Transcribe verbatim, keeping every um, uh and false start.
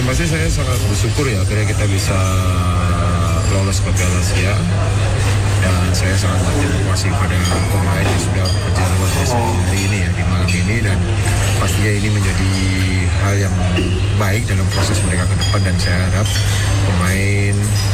Yang pasti saya sangat bersyukur ya akhirnya kita bisa lolos ke Piala Asia. Dan saya sangat berterima kasih pada pemain yang sudah bekerja luar biasa hari ini ya, di malam ini, dan pastinya ini menjadi hal yang baik dalam proses mereka ke depan, dan saya harap pemain